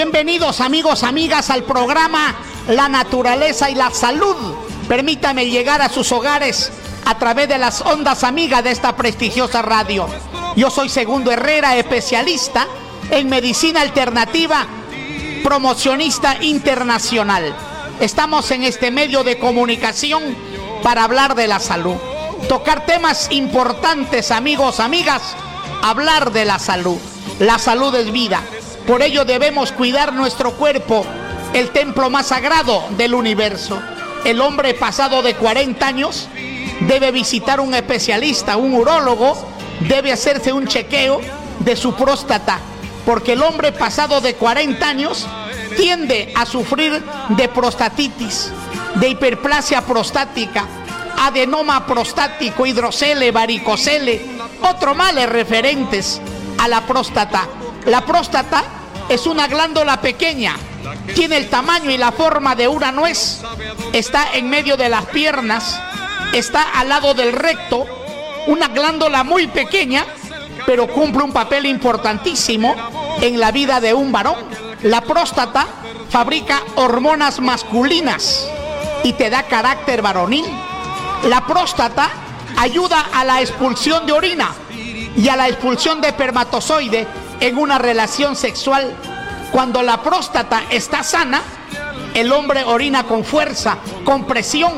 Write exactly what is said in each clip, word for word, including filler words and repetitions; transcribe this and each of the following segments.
Bienvenidos amigos, amigas al programa La Naturaleza y la Salud. Permítame llegar a sus hogares a través de las ondas amigas de esta prestigiosa radio. Yo soy Segundo Herrera, especialista en medicina alternativa, promocionista internacional. Estamos en este medio de comunicación para hablar de la salud, tocar temas importantes, amigos, amigas, hablar de la salud. La salud es vida, por ello debemos cuidar nuestro cuerpo, el templo más sagrado del universo. El hombre pasado de cuarenta años debe visitar un especialista, un urólogo, debe hacerse un chequeo de su próstata, porque el hombre pasado de cuarenta años tiende a sufrir de prostatitis, de hiperplasia prostática, adenoma prostático, hidrocele, varicocele, otros males referentes a la próstata. La próstata es una glándula pequeña, tiene el tamaño y la forma de una nuez, está en medio de las piernas, está al lado del recto, una glándula muy pequeña, pero cumple un papel importantísimo en la vida de un varón. La próstata fabrica hormonas masculinas y te da carácter varonil. La próstata ayuda a la expulsión de orina y a la expulsión de espermatozoide en una relación sexual. Cuando la próstata está sana, el hombre orina con fuerza, con presión,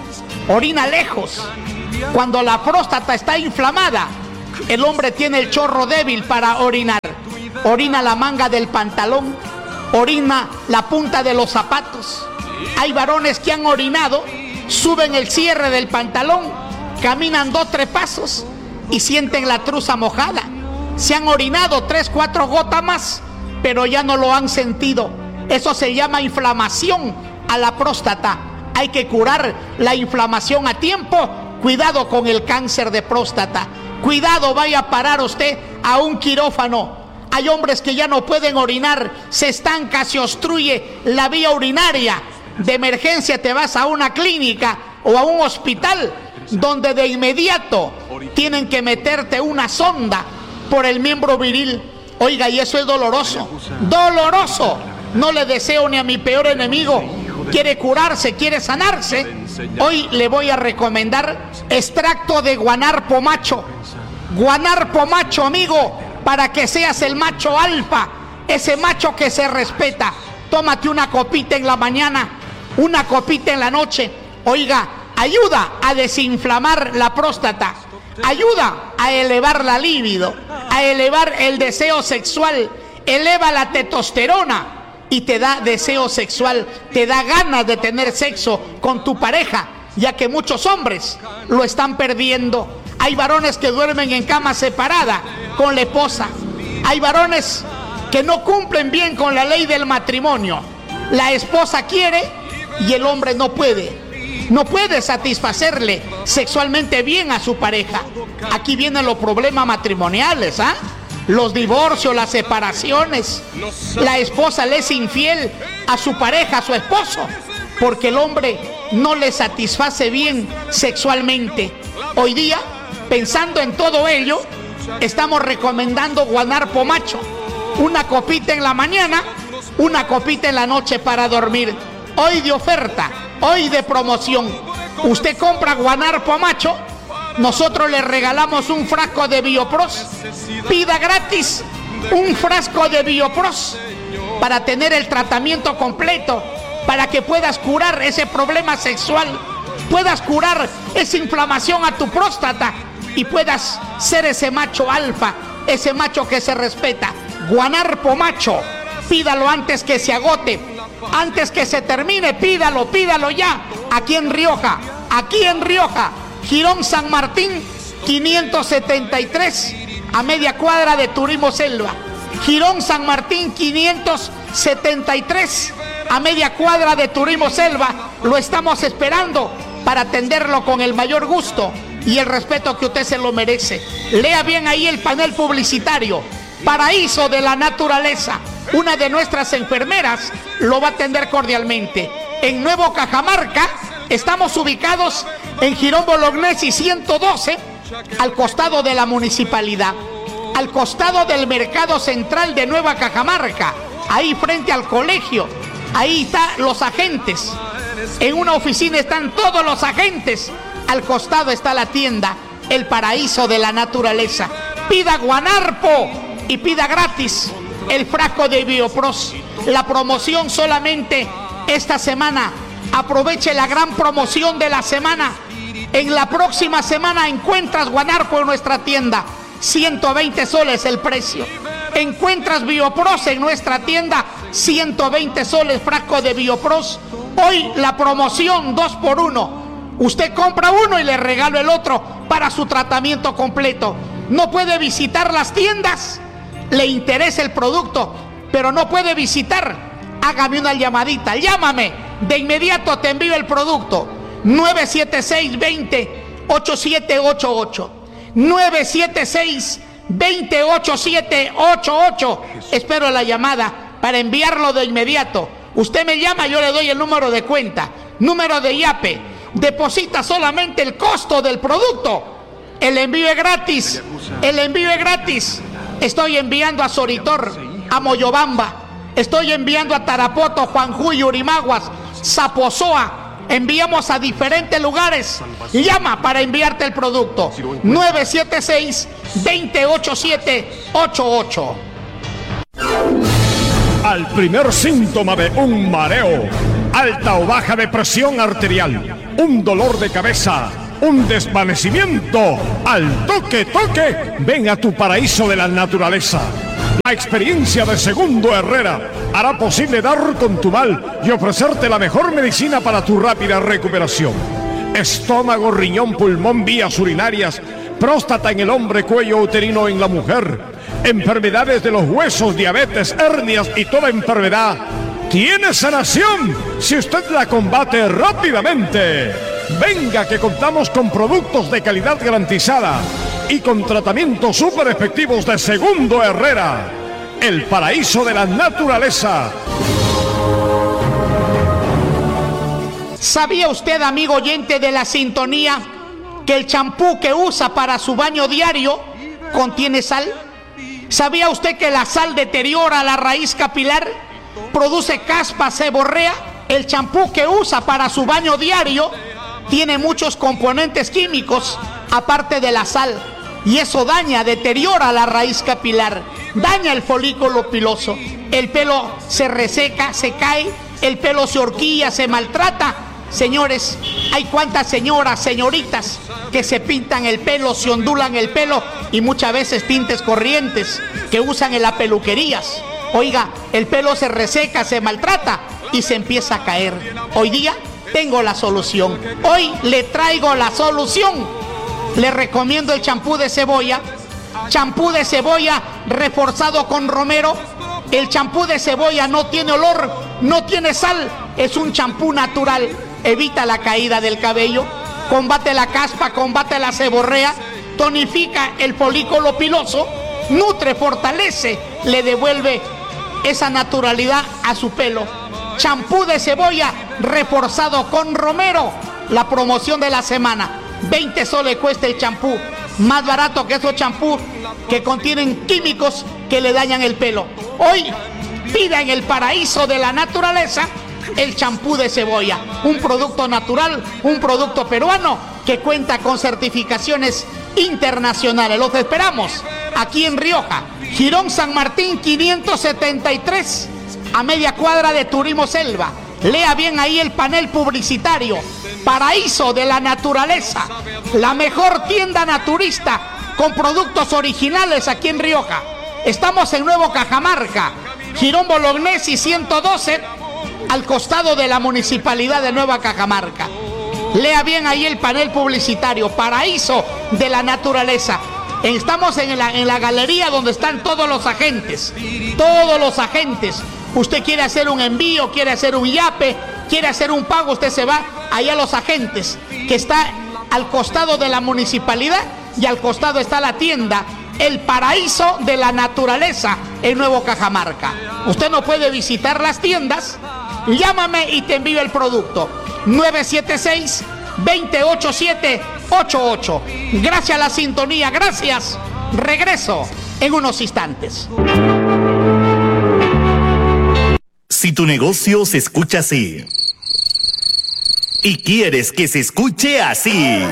orina lejos. Cuando la próstata está inflamada, el hombre tiene el chorro débil para orinar. Orina la manga del pantalón, orina la punta de los zapatos. Hay varones que han orinado, suben el cierre del pantalón, caminan dos, tres pasos y sienten la truza mojada. Se han orinado tres, cuatro gotas más, pero ya no lo han sentido. Eso se llama inflamación a la próstata. Hay que curar la inflamación a tiempo. Cuidado con el cáncer de próstata. Cuidado, vaya a parar usted a un quirófano. Hay hombres que ya no pueden orinar, se estanca, se obstruye la vía urinaria. De emergencia te vas a una clínica o a un hospital donde de inmediato tienen que meterte una sonda por el miembro viril. Oiga, y eso es doloroso, doloroso. No le deseo ni a mi peor enemigo. Quiere curarse, quiere sanarse. Hoy le voy a recomendar extracto de guanarpo macho. Guanarpo macho, amigo, para que seas el macho alfa, ese macho que se respeta. Tómate una copita en la mañana, una copita en la noche. Oiga, ayuda a desinflamar la próstata, ayuda a elevar la libido, a elevar el deseo sexual, eleva la testosterona y te da deseo sexual, te da ganas de tener sexo con tu pareja, ya que muchos hombres lo están perdiendo. Hay varones que duermen en cama separada con la esposa. Hay varones que no cumplen bien con la ley del matrimonio. La esposa quiere y el hombre no puede. No puede satisfacerle sexualmente bien a su pareja. Aquí vienen los problemas matrimoniales, ¿ah? ¿eh? Los divorcios, las separaciones. La esposa le es infiel a su pareja, a su esposo, porque el hombre no le satisface bien sexualmente. Hoy día, pensando en todo ello, estamos recomendando guanarpo macho. Una copita en la mañana, una copita en la noche para dormir. Hoy de oferta, hoy de promoción. Usted compra guanarpo macho, nosotros le regalamos un frasco de Biopros. Pida gratis un frasco de Biopros para tener el tratamiento completo, para que puedas curar ese problema sexual, puedas curar esa inflamación a tu próstata y puedas ser ese macho alfa, ese macho que se respeta. Guanarpo macho, pídalo antes que se agote, antes que se termine, pídalo, pídalo ya. Aquí en Rioja, aquí en Rioja, Girón San Martín quinientos setenta y tres, a media cuadra de Turismo Selva. Girón San Martín quinientos setenta y tres, a media cuadra de Turismo Selva. Lo estamos esperando para atenderlo con el mayor gusto y el respeto que usted se lo merece. Lea bien ahí el panel publicitario. Paraíso de la Naturaleza. Una de nuestras enfermeras lo va a atender cordialmente. En Nuevo Cajamarca estamos ubicados en Girón Bolognesi ciento doce, al costado de la municipalidad, al costado del Mercado Central de Nueva Cajamarca. ahí frente al colegio, ahí están los agentes. En una oficina están todos los agentes. Al costado está la tienda, el paraíso de la naturaleza. Pida Guanarpo y pida gratis el frasco de Biopros. La promoción solamente esta semana. Aproveche la gran promoción de la semana. En la próxima semana encuentras Guanarpo en nuestra tienda. ciento veinte soles el precio. Encuentras Biopros en nuestra tienda. ciento veinte soles frasco de Biopros. Hoy la promoción dos por uno. Usted compra uno y le regalo el otro para su tratamiento completo. No puede visitar las tiendas. Le interesa el producto, pero no puede visitar. Hágame una llamadita. Llámame. De inmediato te envío el producto. nueve siete seis, veinte, ochenta y siete ochenta y ocho. nueve siete seis, veinte, ochenta y siete ochenta y ocho. Espero la llamada para enviarlo de inmediato. Usted me llama, yo le doy el número de cuenta, número de IAPE. Deposita solamente el costo del producto. El envío es gratis. El envío es gratis. Estoy enviando a Soritor, a Moyobamba. Estoy enviando a Tarapoto, Juanjuy, Urimaguas, Zapozoa. Enviamos a diferentes lugares. Llama para enviarte el producto. nueve siete seis, veinte, ochenta y siete ochenta y ocho. Al primer síntoma de un mareo, alta o baja de presión arterial, un dolor de cabeza, un desvanecimiento, al toque, toque, ven a tu paraíso de la naturaleza. La experiencia de Segundo Herrera hará posible dar con tu mal y ofrecerte la mejor medicina para tu rápida recuperación. Estómago, riñón, pulmón, vías urinarias, próstata en el hombre, cuello uterino en la mujer, enfermedades de los huesos, diabetes, hernias y toda enfermedad tiene sanación si usted la combate rápidamente. Venga, que contamos con productos de calidad garantizada y con tratamientos súper efectivos de Segundo Herrera, el paraíso de la naturaleza. ¿Sabía usted, amigo oyente de la sintonía, que el champú que usa para su baño diario contiene sal? ¿Sabía usted que la sal deteriora la raíz capilar, produce caspa, seborrea? El champú que usa para su baño diario tiene muchos componentes químicos aparte de la sal, y eso daña, deteriora la raíz capilar, daña el folículo piloso. El pelo se reseca, se cae, el pelo se horquilla, se maltrata. Señores, hay cuantas señoras, señoritas que se pintan el pelo, se ondulan el pelo, y muchas veces tintes corrientes que usan en las peluquerías. Oiga, el pelo se reseca, se maltrata y se empieza a caer. Hoy día tengo la solución. Hoy le traigo la solución. Le recomiendo el champú de cebolla. Champú de cebolla reforzado con romero. El champú de cebolla no tiene olor, no tiene sal. Es un champú natural. Evita la caída del cabello, combate la caspa, combate la seborrea, tonifica el folículo piloso, nutre, fortalece, le devuelve esa naturalidad a su pelo. Champú de cebolla reforzado con romero. La promoción de la semana. veinte soles cuesta el champú. Más barato que esos champús que contienen químicos que le dañan el pelo. Hoy pida en el paraíso de la naturaleza el champú de cebolla. Un producto natural, un producto peruano que cuenta con certificaciones internacionales. Los esperamos aquí en Rioja, Girón San Martín quinientos setenta y tres, a media cuadra de Turismo Selva. Lea bien ahí el panel publicitario. Paraíso de la naturaleza, la mejor tienda naturista con productos originales aquí en Rioja. Estamos en Nuevo Cajamarca, Girón Bolognesi ciento doce, al costado de la Municipalidad de Nueva Cajamarca. Lea bien ahí el panel publicitario. Paraíso de la naturaleza. Estamos en la, en la galería donde están todos los agentes. Todos los agentes. Usted quiere hacer un envío, quiere hacer un yape, quiere hacer un pago, usted se va allá a los agentes, que está al costado de la municipalidad, y al costado está la tienda El Paraíso de la Naturaleza en Nuevo Cajamarca. Usted no puede visitar las tiendas, llámame y te envío el producto. nueve siete seis, veinte, ochenta y siete ochenta y ocho. Gracias a la sintonía, gracias. Regreso en unos instantes. tu negocio se escucha así y quieres que se escuche así,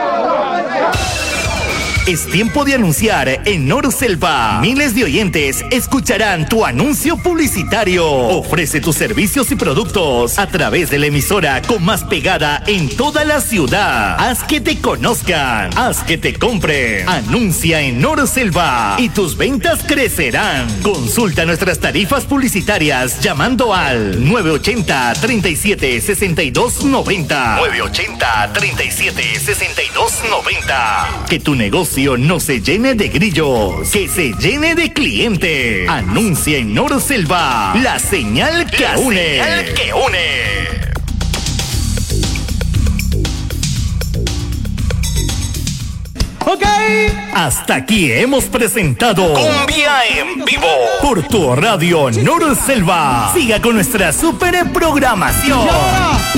es tiempo de anunciar en Norselva. Miles de oyentes escucharán tu anuncio publicitario. Ofrece tus servicios y productos a través de la emisora con más pegada en toda la ciudad. Haz que te conozcan, haz que te compren. Anuncia en Norselva y tus ventas crecerán. Consulta nuestras tarifas publicitarias llamando al nueve ochenta, treinta y siete, sesenta y dos noventa. nueve ochenta, treinta y siete, sesenta y dos noventa. Que tu negocio no se llene de grillos, que se llene de clientes. Anuncia en Norselva, la señal que la une. Señal que une. Ok, hasta aquí hemos presentado Cumbia en vivo por tu radio Norselva. Siga con nuestra super programación.